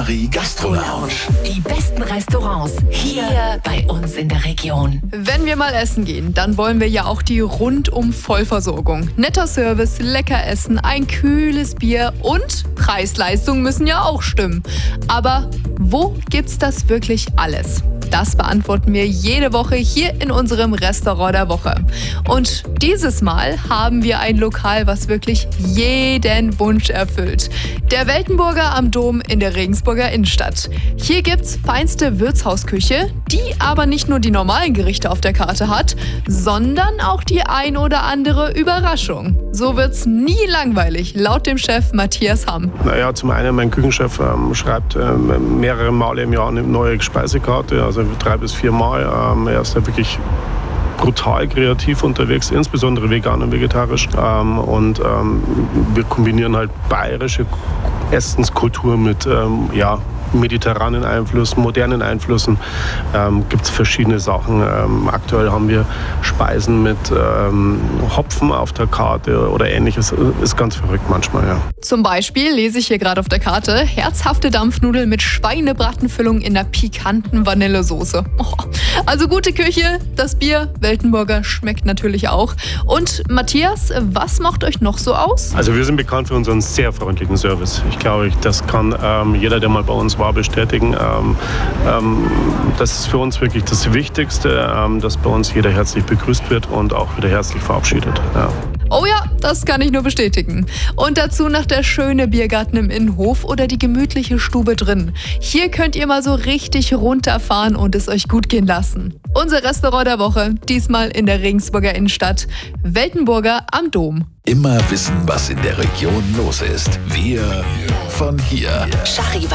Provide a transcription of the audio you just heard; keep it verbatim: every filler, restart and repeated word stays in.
Schari Gastro Lounge. Die besten Restaurants hier, hier bei uns in der Region. Wenn wir mal essen gehen, dann wollen wir ja auch die Rundum-Vollversorgung. Netter Service, lecker Essen, ein kühles Bier und Preis-Leistung müssen ja auch stimmen. Aber wo gibt's das wirklich alles? Das beantworten wir jede Woche hier in unserem Restaurant der Woche. Und dieses Mal haben wir ein Lokal, was wirklich jeden Wunsch erfüllt. Der Weltenburger am Dom in der Regensburger Innenstadt. Hier gibt's feinste Wirtshausküche, die aber nicht nur die normalen Gerichte auf der Karte hat, sondern auch die ein oder andere Überraschung. So wird's nie langweilig, laut dem Chef Matthias Hamm. Naja, zum einen, mein Küchenchef ähm, schreibt ähm, mehrere Male im Jahr eine neue Speisekarte, also drei bis vier Mal. Ähm, er ist ja wirklich brutal kreativ unterwegs, insbesondere vegan und vegetarisch. Ähm, und ähm, wir kombinieren halt bayerische Essenskultur mit ähm, ja, mediterranen Einflüssen, modernen Einflüssen. Ähm, gibt es verschiedene Sachen. Ähm, aktuell haben wir Speisen mit ähm, Hopfen auf der Karte oder ähnliches. Ist ganz verrückt manchmal, ja. Zum Beispiel lese ich hier gerade auf der Karte herzhafte Dampfnudeln mit Schweinebratenfüllung in einer pikanten Vanillesoße. Oh, also gute Küche, das Bier, Weltenburger schmeckt natürlich auch. Und Matthias, was macht euch noch so aus? Also wir sind bekannt für unseren sehr freundlichen Service. Ich glaube, das kann ähm, jeder, der mal bei uns war, bestätigen. Ähm, ähm, das ist für uns wirklich das Wichtigste, ähm, dass bei uns jeder herzlich begrüßt wird und auch wieder herzlich verabschiedet. Ja. Oh ja, das kann ich nur bestätigen. Und dazu noch der schöne Biergarten im Innenhof oder die gemütliche Stube drin. Hier könnt ihr mal so richtig runterfahren und es euch gut gehen lassen. Unser Restaurant der Woche, diesmal in der Regensburger Innenstadt. Weltenburger am Dom. Immer wissen, was in der Region los ist. Wir von hier. Charivari.